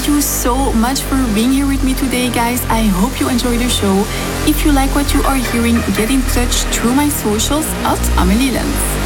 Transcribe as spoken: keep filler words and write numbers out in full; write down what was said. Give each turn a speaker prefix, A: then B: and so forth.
A: Thank you so much for being here with me today, guys. I hope you enjoy the show. If you like what you are hearing, get in touch through my socials at Amelie Lens.